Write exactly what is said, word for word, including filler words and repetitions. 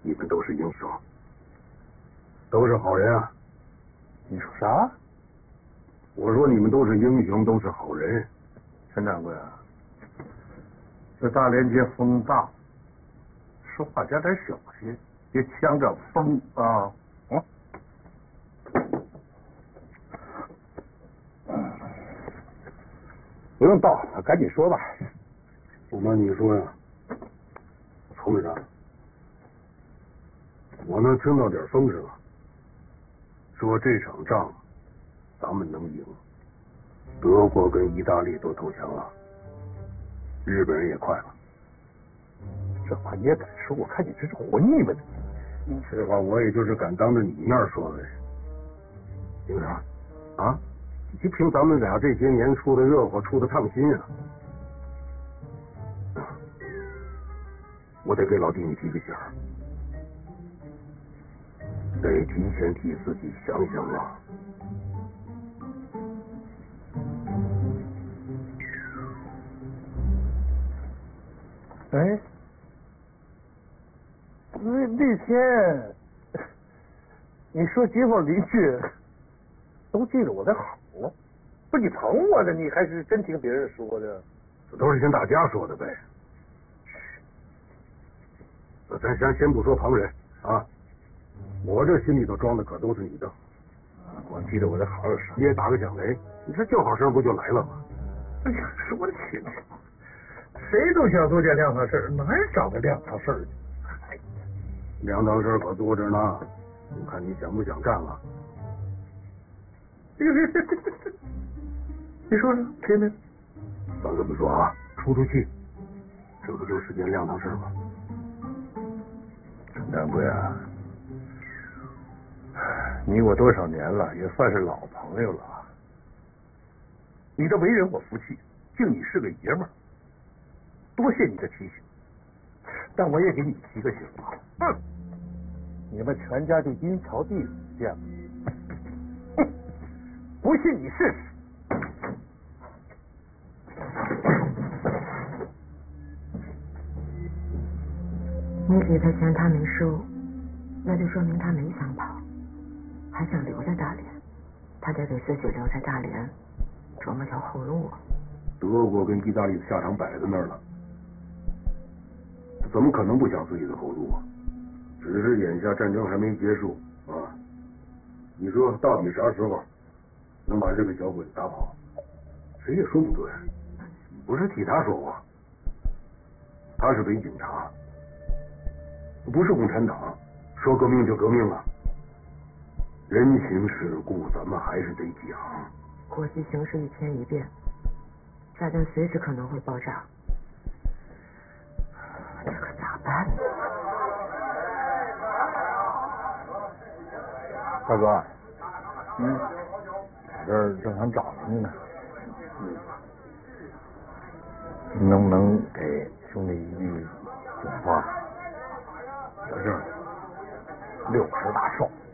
你们都是英雄，都是好人啊！ 你说啥？ 我说你们都是英雄，都是好人。 陈掌柜啊，这大连街风大，说话加点小心，别抢着风啊！啊！不用道，赶紧说吧。 不瞒你说呀，从上，我呢听到点风声，说这场仗咱们能赢，德国跟意大利都投降了，日本人也快了。 这话你也敢说？我看你这是活腻歪的。 这话我也就是敢当着你面说呗。营长啊，就凭咱们俩这些年出的热火，出的烫心啊！我得给老弟你提个醒，得提前替自己想想啊。 哎，那那天你说街坊邻居都记着我的好，不你疼我的，你还是真听别人说的？ 这都是听大家说的呗。那咱先先不说旁人啊，我这心里头装的可都是你的。 光记着我的好有啥？ 你也打个响雷，你这叫好声不就来了吗？ 哎呀，说的亲切，谁都想做件亮堂事儿，哪儿找个亮堂事儿去？哎， 两档事可多着呢，你看你想不想干了？ 你说说，听听。 咱这么说啊，出出气，这不就是件亮堂事吗？ 陈掌柜啊，你我多少年了，也算是老朋友了。你的为人我服气，敬你是个爷们儿，多谢你的提醒。但我也给你提个醒啊，嗯，你们全家就阴曹地府这样，哼，不信你试试。 你给他钱他没收，那就说明他没想跑，还想留在大连。他得给自己留在大连琢磨条后路啊。 德国跟意大利的下场摆在那儿了，怎么可能不想自己的后路啊？只是眼下战争还没结束啊！你说到底啥时候能把这个小鬼子打跑？谁也说不准。不是替他说话，他是伪警察，不是共产党，说革命就革命了。人情世故咱们还是得讲。 国际形势一天一变，炸弹随时可能会爆炸，这可咋办呢？ 大哥，嗯，我这儿正想找您呢，嗯，能不能给兄弟一句警话？ 小郑， 六十大寿。